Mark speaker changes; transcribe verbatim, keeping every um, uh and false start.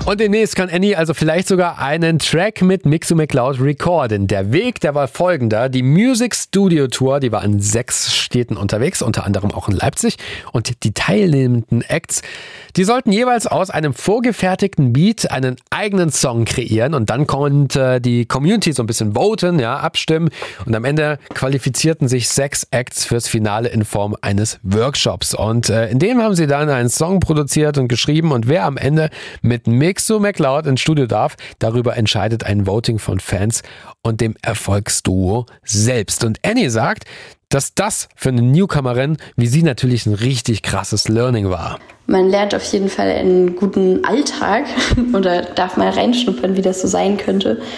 Speaker 1: Und demnächst kann Annie also vielleicht sogar einen Track mit Mixo McLeod recorden. Der Weg, der war folgender. Die Music Studio Tour, die war in sechs Städten unterwegs, unter anderem auch in Leipzig. Und die teilnehmenden Acts, die sollten jeweils aus einem vorgefertigten Beat einen eigenen Song kreieren. Und dann konnte die Community so ein bisschen voten, ja, abstimmen. Und am Ende qualifizierten sich sechs Acts fürs Finale in Form eines Workshops. Und äh, in dem haben sie dann einen Song produziert und geschrieben. Und wer am Ende mit Mixo McLeod ins Studio darf, darüber entscheidet ein Voting von Fans und dem Erfolgsduo selbst. Und Annie sagt, dass das für eine Newcomerin wie sie natürlich ein richtig krasses Learning war.
Speaker 2: Man lernt auf jeden Fall einen guten Alltag oder darf mal reinschnuppern, wie das so sein könnte.